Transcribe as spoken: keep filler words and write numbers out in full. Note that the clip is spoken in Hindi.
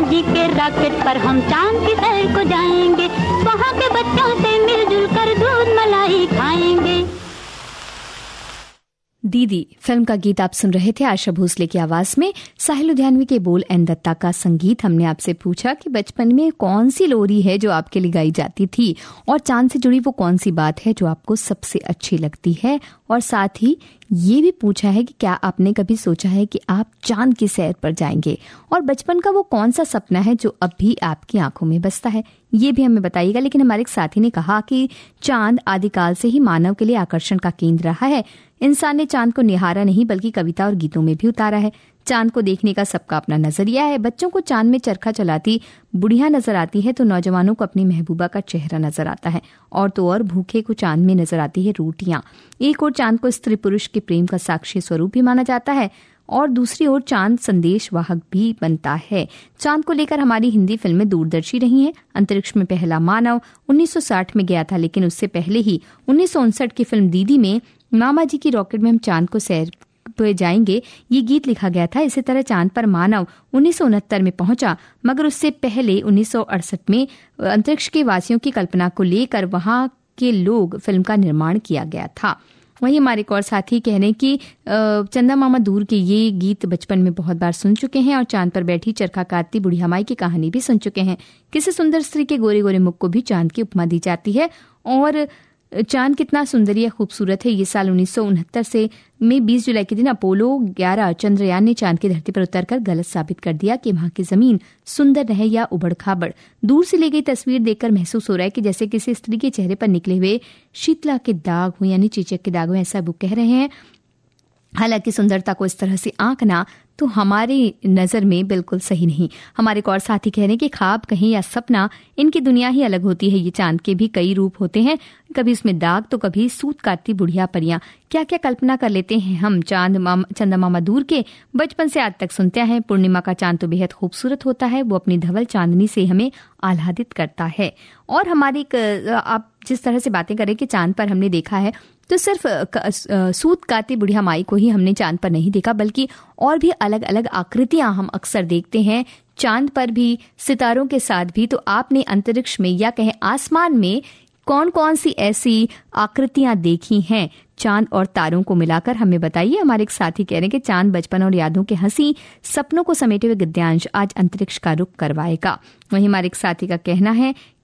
जी के रॉकेट पर हम चांद की सैर को जाएंगे, वहाँ के बच्चों से मिलजुल कर दूध मलाई खाएंगे। दीदी फिल्म का गीत आप सुन रहे थे आशा भोसले की आवाज में। साहिल लुधियानवी के बोल, एन दत्ता का संगीत। हमने आपसे पूछा कि बचपन में कौन सी लोरी है जो आपके लिए गाई जाती थी, और चांद से जुड़ी वो कौन सी बात है जो आपको सबसे अच्छी लगती है, और साथ ही ये भी पूछा है कि क्या आपने कभी सोचा है कि आप चांद की सैर पर जाएंगे, और बचपन का वो कौन सा सपना है जो अब भी आपकी आंखों में बसता है, ये भी हमें बताइएगा। लेकिन हमारे एक साथी ने कहा कि चांद आदिकाल से ही मानव के लिए आकर्षण का केंद्र रहा है। इंसान ने चांद को निहारा नहीं बल्कि कविता और गीतों में भी उतारा है। चांद को देखने का सबका अपना नजरिया है। बच्चों को चांद में चरखा चलाती बुढ़िया नजर आती है तो नौजवानों को अपनी महबूबा का चेहरा नजर आता है, और तो और भूखे को चांद में नजर आती है रोटियां। एक और चांद को स्त्री पुरुष के प्रेम का साक्षी स्वरूप भी माना जाता है, और दूसरी ओर चांद संदेश वाहक भी बनता है। चांद को लेकर हमारी हिंदी फिल्में दूरदर्शी रही हैं। अंतरिक्ष में पहला मानव उन्नीस सौ साठ में गया था, लेकिन उससे पहले ही उन्नीस सौ उनसठ की फिल्म दीदी में मामा जी की रॉकेट में हम चांद को सैर पे जाएंगे ये गीत लिखा गया था। इसी तरह चांद पर मानव उन्नीस सौ उनहत्तर में पहुंचा, मगर उससे पहले उन्नीस सौ अड़सठ में अंतरिक्ष के वासियों की कल्पना को लेकर वहां के लोग फिल्म का निर्माण किया गया था। वहीं हमारे एक और साथी कह रहे हैं कि चंदा मामा दूर के ये गीत बचपन में बहुत बार सुन चुके हैं, और चांद पर बैठी चरखा काटती बुढ़िया माई की कहानी भी सुन चुके हैं। किसी सुंदर स्त्री के गोरे गोरे मुख को भी चांद की उपमा दी जाती है, और चांद कितना सुंदर या खूबसूरत है। ये साल उन्नीस सौ उनहत्तर से में बीस जुलाई के दिन अपोलो ग्यारह चंद्रयान ने चांद की धरती पर उतरकर गलत साबित कर दिया कि वहां की जमीन सुंदर रहे या उबड़ खाबड़। दूर से ली गई तस्वीर देखकर महसूस हो रहा है कि जैसे किसी स्त्री के चेहरे पर निकले हुए शीतला के दाग हो, यानी चेचक के दाग हो, ऐसा वो कह रहे हैं। हालांकि सुंदरता को इस तरह से आंकना तो हमारी नजर में बिल्कुल सही नहीं। हमारे एक और साथी कह रहे हैं कि ख्वाब कहीं या सपना, इनकी दुनिया ही अलग होती है। ये चांद के भी कई रूप होते हैं, कभी उसमें दाग तो कभी सूत काटती बुढ़िया परियां। क्या क्या कल्पना कर लेते हैं हम चांद मामा, चंदा मामा दूर के बचपन से आज तक सुनते हैं। पूर्णिमा का चांद तो बेहद खूबसूरत होता है, वो अपनी धवल चांदनी से हमें आह्लादित करता है। और हमारी आप जिस तरह से बातें करें कि चांद पर हमने देखा है, तो सिर्फ सूत काटती बुढ़िया माई को ही हमने चांद पर नहीं देखा, बल्कि और भी अलग अलग आकृतियां हम अक्सर देखते हैं चांद पर भी, सितारों के साथ भी। तो आपने अंतरिक्ष में या कहें आसमान में कौन कौन सी ऐसी आकृतियां देखी हैं चांद और तारों को मिलाकर, हमें बताइए। हमारे एक साथी कह रहे हैं कि चांद बचपन और यादों के हंसी सपनों को समेटे हुए गद्यांश आज अंतरिक्ष का रुख करवाएगा। वहीं हमारे एक साथी का कहना है